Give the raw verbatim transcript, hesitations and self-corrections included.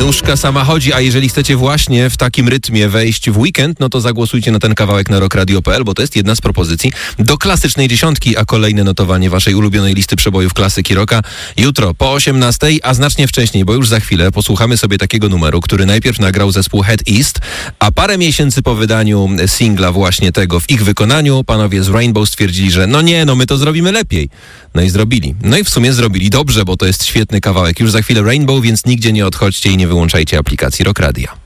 Nóżka sama chodzi, a jeżeli chcecie właśnie w takim rytmie wejść w weekend, no to zagłosujcie na ten kawałek na rock radio kropka p l, bo to jest jedna z propozycji do klasycznej dziesiątki, a kolejne notowanie waszej ulubionej listy przebojów klasyki rocka jutro po osiemnastej, a znacznie wcześniej, bo już za chwilę posłuchamy sobie takiego numeru, który najpierw nagrał zespół Head East, a parę miesięcy po wydaniu singla właśnie tego w ich wykonaniu panowie z Rainbow stwierdzili, że no nie, no my to zrobimy lepiej. No i zrobili. No i w sumie zrobili dobrze, bo to jest świetny kawałek. Już za chwilę Rainbow, więc nigdzie nie odchodźcie i nie wyłączajcie aplikacji Rock Radia.